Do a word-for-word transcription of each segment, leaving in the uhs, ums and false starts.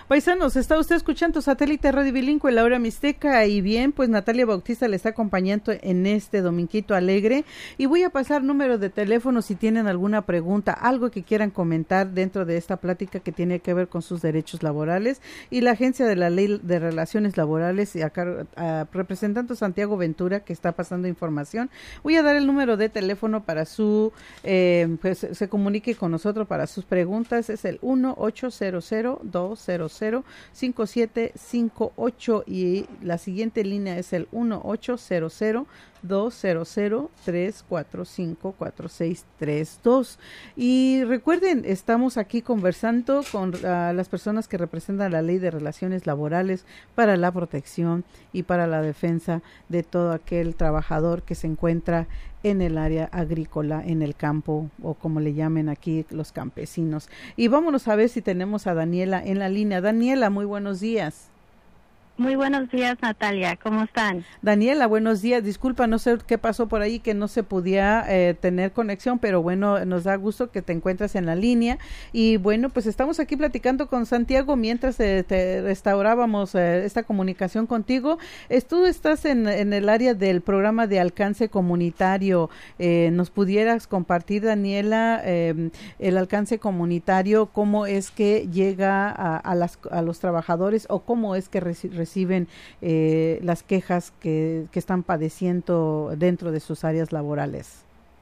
Paisanos, está usted escuchando Satélite Radio Bilingüe, la hora mixteca, y bien, pues Natalia Bautista le está acompañando en este dominguito alegre, y voy a pasar números de teléfono si tienen alguna pregunta, algo que quieran comentar dentro de esta plática que tiene que ver con sus derechos laborales, y la Agencia de la Ley de Relaciones Laborales, y acá a, representando Santiago Ventura, que está pasando información. Voy a dar el número de teléfono para su, eh, pues se comunique con nosotros para sus preguntas, es el uno ocho cero cero dos cero cero cinco siete cinco ocho, y la siguiente línea es el uno ocho cero cero dos cero cero tres cuatro cinco cuatro seis tres dos. Y recuerden, estamos aquí conversando con uh, las personas que representan la Ley de Relaciones Laborales para la protección y para la defensa de todo aquel trabajador que se encuentra en el área agrícola, en el campo, o como le llamen aquí los campesinos. Y vámonos a ver si tenemos a Daniela en la línea. Daniela, muy buenos días. Muy buenos días, Natalia, ¿cómo están? Daniela, buenos días, disculpa, no sé qué pasó por ahí, que no se podía eh, tener conexión, pero bueno, nos da gusto que te encuentras en la línea, y bueno, pues estamos aquí platicando con Santiago mientras eh, te restaurábamos eh, esta comunicación contigo. Eh, tú estás en, en el área del programa de alcance comunitario, eh, ¿nos pudieras compartir, Daniela, eh, el alcance comunitario, cómo es que llega a, a, las, a los trabajadores, o cómo es que reciben reciben eh, las quejas que, que están padeciendo dentro de sus áreas laborales?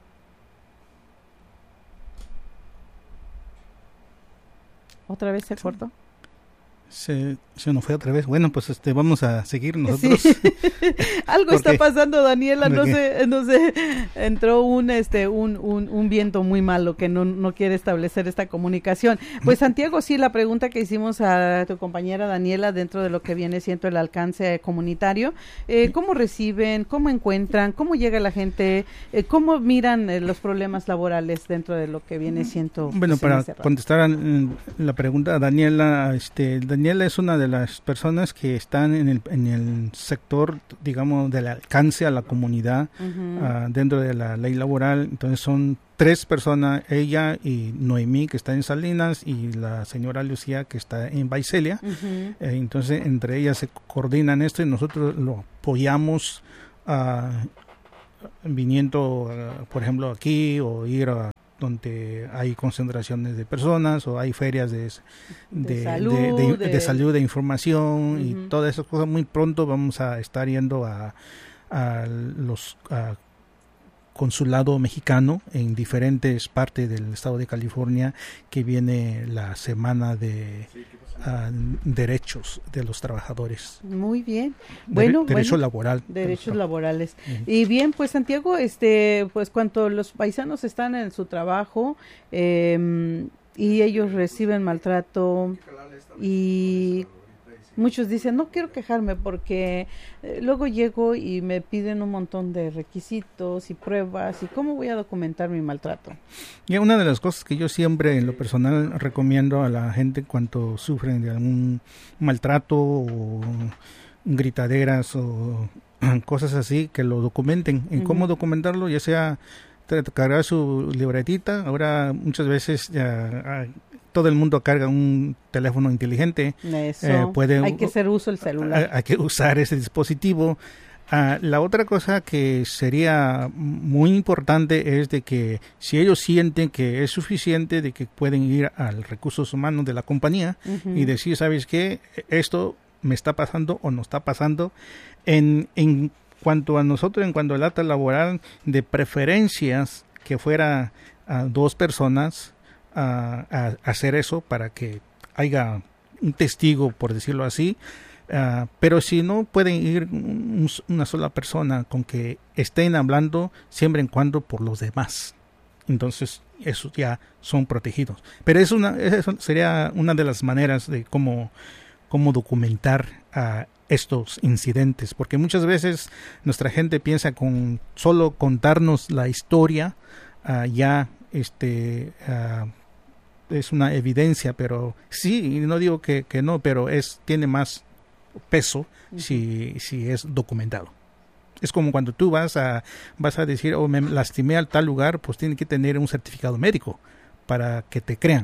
¿Otra vez se cortó? Se, se nos fue otra vez. Bueno, pues este vamos a seguir nosotros. Sí. Algo está pasando, Daniela, no sé, no sé, entró un este un, un, un viento muy malo que no, no quiere establecer esta comunicación. Pues Santiago, sí, la pregunta que hicimos a tu compañera Daniela dentro de lo que viene siendo el alcance comunitario, eh, ¿cómo reciben, cómo encuentran, cómo llega la gente, eh, cómo miran eh, los problemas laborales dentro de lo que viene siendo? Bueno, pues, para contestar a la pregunta a Daniela, este, Daniela es una de las personas que están en el, en el sector, digamos, del alcance a la comunidad, uh-huh. uh, dentro de la ley laboral. Entonces son tres personas, ella y Noemí, que está en Salinas, y la señora Lucía, que está en Vaiselia. Uh-huh. Eh, entonces entre ellas se coordinan esto, y nosotros lo apoyamos uh, viniendo, uh, por ejemplo, aquí, o ir a donde hay concentraciones de personas, o hay ferias de, de, de, salud, de, de, de, de salud, de información, uh-huh. y todas esas cosas. Muy pronto vamos a estar yendo a, a los a consulado mexicano en diferentes partes del estado de California, que viene la semana de uh, derechos de los trabajadores. Muy bien. Bueno, Dere- derecho bueno, laboral. Derechos laborales. Uh-huh. Y bien, pues Santiago, este, pues cuando los paisanos están en su trabajo eh, y ellos reciben maltrato, y muchos dicen, no quiero quejarme porque eh, luego llego y me piden un montón de requisitos y pruebas, y cómo voy a documentar mi maltrato. Y una de las cosas que yo siempre en lo personal recomiendo a la gente cuando sufren de algún maltrato o gritaderas o cosas así, que lo documenten. En uh-huh. cómo documentarlo, ya sea cargar su libretita. Ahora muchas veces ya todo el mundo carga un teléfono inteligente. Eso, eh, puede, hay que hacer uso del celular. Hay, hay que usar ese dispositivo. Uh, la otra cosa que sería muy importante es de que si ellos sienten que es suficiente, de que pueden ir al recursos humanos de la compañía uh-huh. y decir, ¿sabes qué? Esto me está pasando o no está pasando. En, en cuanto a nosotros, en cuanto al acta laboral, de preferencias que fuera a dos personas a, a hacer eso, para que haya un testigo, por decirlo así. Uh, pero si no, pueden ir un, una sola persona, con que estén hablando siempre en cuando por los demás. Entonces esos ya son protegidos. Pero es una, eso sería una de las maneras de cómo, cómo documentar uh, estos incidentes, porque muchas veces nuestra gente piensa con solo contarnos la historia uh, ya este uh, es una evidencia, pero sí, no digo que, que no, pero es tiene más peso uh-huh. si, si es documentado. Es como cuando tú vas a vas a decir, oh, me lastimé a tal lugar, pues tiene que tener un certificado médico para que te crean.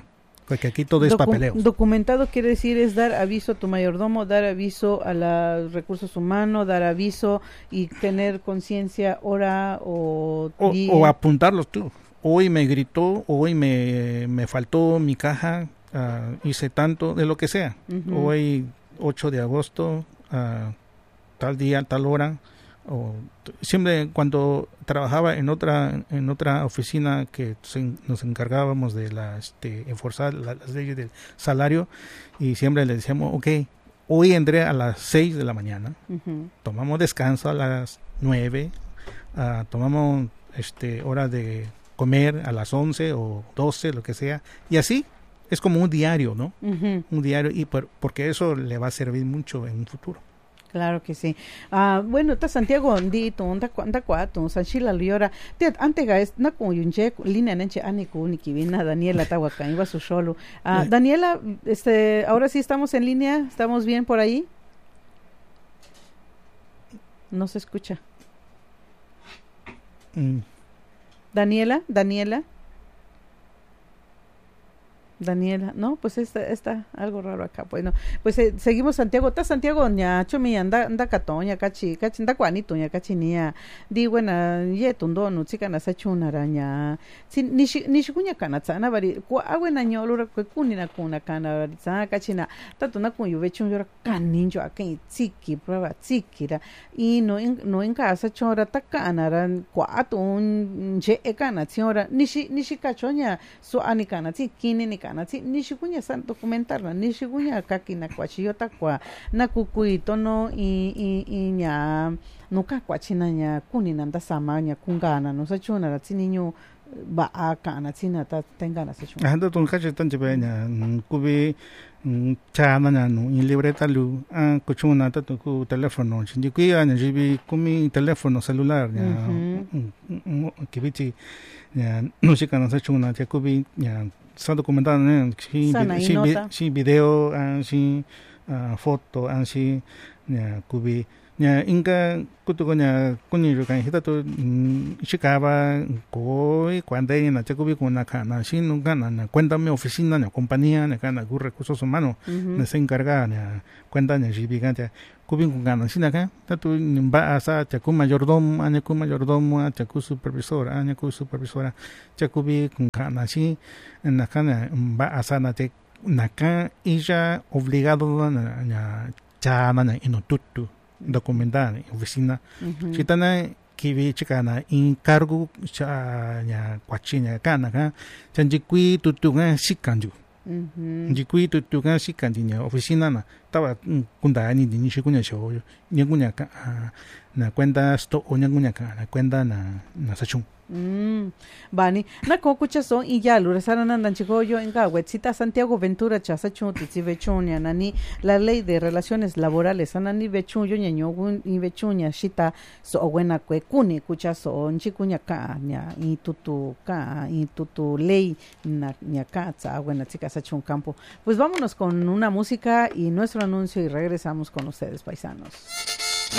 porque aquí todo es Docu- papeleo. Documentado quiere decir es dar aviso a tu mayordomo, dar aviso a los recursos humanos, dar aviso y tener conciencia, hora o O, día. o apuntarlos tú. Hoy me gritó, hoy me, me faltó mi caja, uh, hice tanto, de lo que sea. Uh-huh. Hoy, ocho de agosto, uh, tal día, tal hora. O, siempre cuando trabajaba en otra en otra oficina que se, nos encargábamos de la, este, enforzar la, las leyes del salario, y siempre le decíamos, ok, hoy entré a las seis de la mañana, uh-huh. tomamos descanso a las nueve, uh, tomamos este hora de comer a las once o doce, lo que sea, y así es como un diario, ¿no? Uh-huh. Un diario, y por, porque eso le va a servir mucho en un futuro. Claro que sí. Ah, bueno, ta Santiago Ondito, onda onda cuatro, Sanchila Liora. Te antes guys, na con yunche línea nanche aniku ni kivina Daniela Tahuacán iba su solo. Ah, Daniela, este, ahora sí estamos en línea, estamos bien por ahí. No se escucha. Mm. Daniela, Daniela. Daniela, no, pues está, está algo raro acá. Bueno, pues eh, seguimos Santiago. Está Santiago, ña, chomi, anda, anda catoña, cachi, cachi, anda cuanito, ña, cachi, nia. Di, buena, ye, tundo, no, chica, na, sachuna, raña. Si, ni, ni, shikuña, cana, tzana, bari, ku, abuena, ño, lura, que kunina, kuna, cana, bari, tzana, cachi, na, tato, na, kun, yo, vechun, yora, caninjo, aken, tsiki, prueba, tsiki, ra, y no, en, no, en casa, chora, ta, cana, ran, cuato, un, ye, e, cana, tsiora, nishi, nishi, cachoña, su, ani, cana, tsiki, ni, ni, Nasi nishikunya san documentar na nishikunya kaki na kwachiyota kwa na kukuito no i i i nya nuka kwachina nya kunina nda samanya kungana no sachuna ratiniño ba akana tsina ta tengana sachuna anda ton kache tan chepenya kubi chana na no in libreta lu a kuchuna ta ku teléfono chinjikuya nya jibi kumi teléfono celular nya kibiti nya no shikana sachuna te kubi nya sa documentado ne si si si video an si foto an si nya kubi nya inga kutu nya kuni ro kan hita to shikaba koi cuando na te kubi kuna kana si nunca na cuenta mi oficina na compañía na kana gu recursos humanos na se encarga nya cuenta nya jibi kan kubi kuna sina kan tatu ba asa te ku mayordomo anya ku mayordomo te ku supervisor anya ku supervisora te kubi kuna si na kana ba asa na te naka ella obligado na nya cha na ino tutu documentar en oficina uh-huh. Chitana kibi chikana encargo cha nya kwachina kana ka chanjikui tutunga sikanju mhm jikui tutunga sikanji nya oficina na tawa kunda ni ni shikunya sho nyagunya ka na cuenta sto onyagunya ka na cuenta na na sachun Mm, bani na kokucha son y ya lo rezaron andan chico yo en Gahuetzita Santiago Ventura chasachu tizivechunia nani la ley de relaciones laborales anani vechuño ñaño y vechuña shita so buena kue kuni kucha so chikuña ka nya y tutu ka y tutu ley na nya ka tsa buena chica sachun campo. Pues vámonos con una música y nuestro anuncio y regresamos con ustedes, paisanos.